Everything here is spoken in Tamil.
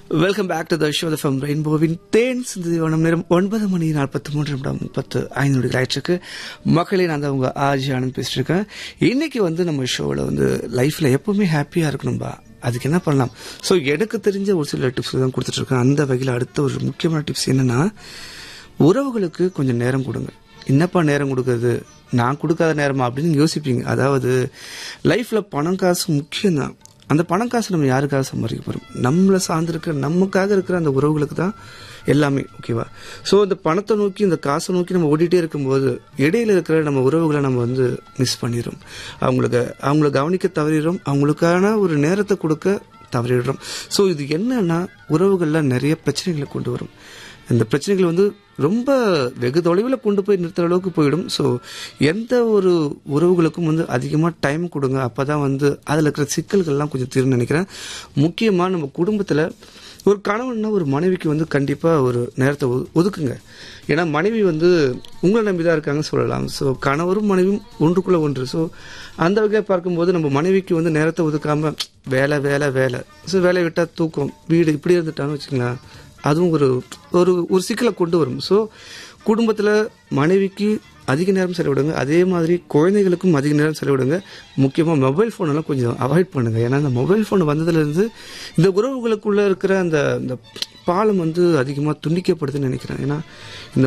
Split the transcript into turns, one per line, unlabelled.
Welcome back to the show from ரெயின்போவின் தேன் சிந்திவனம் நேரம் 9:43:35 ஆயிடுச்சுக்கு. மக்களே, நான் தான் உங்கள் ஆர்ஜி ஆனந்த் பேசிட்டு இருக்கேன். இன்னைக்கு நம்ம ஷோவில் லைஃப்பில் எப்பவுமே ஹாப்பியாக இருக்கணும்பா, அதுக்கு என்ன பண்ணலாம்? ஸோ எனக்கு தெரிஞ்ச ஒரு சில டிப்ஸ் தான் கொடுத்துட்ருக்கேன். அந்த வகையில் அடுத்த ஒரு முக்கியமான டிப்ஸ் என்னென்னா, உறவுகளுக்கு கொஞ்சம் நேரம் கொடுங்க. என்னப்பா நேரம் கொடுக்கறது, நான் கொடுக்காத நேரமா அப்படின்னு யோசிப்பீங்க. அதாவது லைஃப்பில் பணம் காசு முக்கியம்தான். அந்த பணம் காசு நம்ம யாருக்காக சம்பாதிக்க போகிறோம்? நம்மளை சார்ந்திருக்கிற நமக்காக இருக்கிற அந்த உறவுகளுக்கு தான் எல்லாமே. ஓகேவா? ஸோ இந்த பணத்தை நோக்கி இந்த காசை நோக்கி நம்ம ஓடிட்டே இருக்கும்போது இடையில இருக்கிற நம்ம உறவுகளை நம்ம மிஸ் பண்ணிடுறோம். அவங்கள கவனிக்க தவறிடுறோம். அவங்களுக்கான ஒரு நேரத்தை கொடுக்க தவறிடுறோம். ஸோ இது என்னன்னா, உறவுகளில் நிறைய பிரச்சனைகளை கொண்டு வரும். இந்த பிரச்சனைகள் ரொம்ப வெகு தொலைவில் கொண்டு போய் நிறுத்துற அளவுக்கு போயிடும். ஸோ எந்த ஒரு உறவுகளுக்கும் அதிகமாக டைம் கொடுங்க. அப்போ தான் அதில் இருக்கிற சிக்கல்கள்லாம் கொஞ்சம் தீர்ந்து நினைக்கிறேன். முக்கியமாக நம்ம குடும்பத்தில் ஒரு கணவன்னா ஒரு மனைவிக்கு கண்டிப்பாக ஒரு நேரத்தை ஒதுக்குங்க. ஏன்னா மனைவி உங்களை நம்பி தான் இருக்காங்கன்னு சொல்லலாம். ஸோ கணவரும் மனைவியும் ஒன்றுக்குள்ளே ஒன்று. ஸோ அந்த வகையை பார்க்கும்போது நம்ம மனைவிக்கு நேரத்தை ஒதுக்காமல் வேலை வேலை வேலை, ஸோ வேலையை விட்டால் தூக்கம், வீடு இப்படி இருந்துட்டான்னு வச்சுங்களேன், அதுவும் ஒரு சிக்கலை கொண்டு வரும். ஸோ குடும்பத்தில் மனைவிக்கு அதிக நேரம் செலவிடுங்க. அதே மாதிரி குழந்தைகளுக்கும் அதிக நேரம் செலவிடுங்க. முக்கியமாக மொபைல் ஃபோனெல்லாம் கொஞ்சம் அவாய்ட் பண்ணுங்கள். ஏன்னா இந்த மொபைல் ஃபோன் வந்ததுலேருந்து இந்த உறவுகளுக்குள்ளே இருக்கிற அந்த பாலம் அதிகமாக துண்டிக்கப்படுதுன்னு நினைக்கிறேன். ஏன்னா இந்த